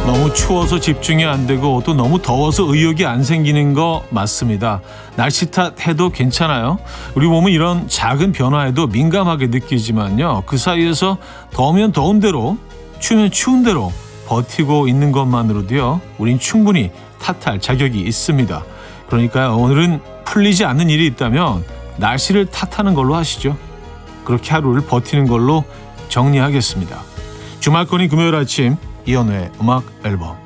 너무 추워서 집중이 안 되고 또 너무 더워서 의욕이 안 생기는 거 맞습니다. 날씨 탓해도 괜찮아요. 우리 몸은 이런 작은 변화에도 민감하게 느끼지만요. 그 사이에서 더우면 더운 대로, 추우면 추운 대로 버티고 있는 것만으로도요. 우린 충분히 탓할 자격이 있습니다. 그러니까요. 오늘은 풀리지 않는 일이 있다면 날씨를 탓하는 걸로 하시죠. 그렇게 하루를 버티는 걸로 정리하겠습니다. 주말권인 금요일 아침 이현우의 음악 앨범